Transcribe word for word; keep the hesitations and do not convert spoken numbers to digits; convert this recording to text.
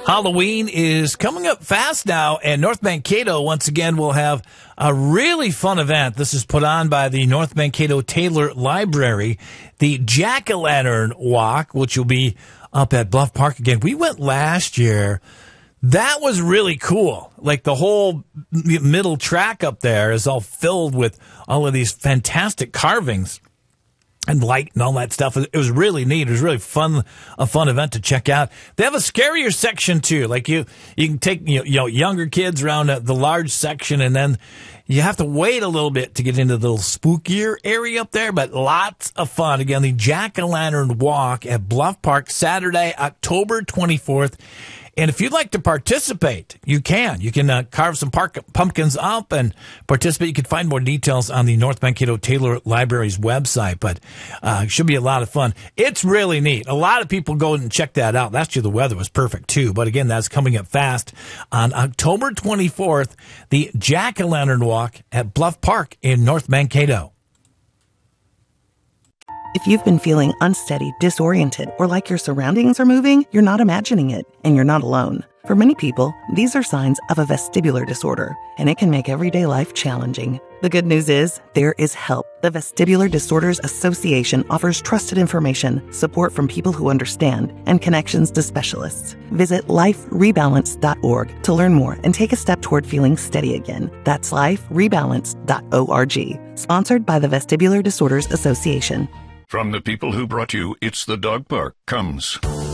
Halloween is coming up fast now, and North Mankato, once again, will have a really fun event. This is put on by the North Mankato Taylor Library, the Jack-O-Lantern Walk, which will be up at Bluff Park again. We went last year. That was really cool. Like the whole middle track up there is all filled with all of these fantastic carvings and light and all that stuff. It was really neat. It was really fun, a fun event to check out. They have a scarier section too. Like you, you can take you know, you know younger kids around the large section, and then you have to wait a little bit to get into the little spookier area up there. But lots of fun. Again, the Jack-O-Lantern Walk at Bluff Park, Saturday, October twenty-fourth. And if you'd like to participate, you can. You can uh, carve some park pumpkins up and participate. You can find more details on the North Mankato Taylor Library's website, but uh, it should be a lot of fun. It's really neat. A lot of people go and check that out. Last year the weather was perfect too, but again, that's coming up fast on October twenty-fourth, the Jack-O-Lantern Walk at Bluff Park in North Mankato. If you've been feeling unsteady, disoriented, or like your surroundings are moving, you're not imagining it, and you're not alone. For many people, these are signs of a vestibular disorder, and it can make everyday life challenging. The good news is, there is help. The Vestibular Disorders Association offers trusted information, support from people who understand, and connections to specialists. Visit life rebalance dot org to learn more and take a step toward feeling steady again. That's life rebalance dot org. Sponsored by the Vestibular Disorders Association. From the people who brought you It's the Dog Park comes